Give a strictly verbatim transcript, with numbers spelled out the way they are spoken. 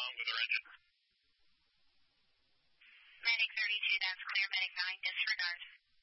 wrong with her engine. Medic thirty-two, that's clear. Medic nine, disregard.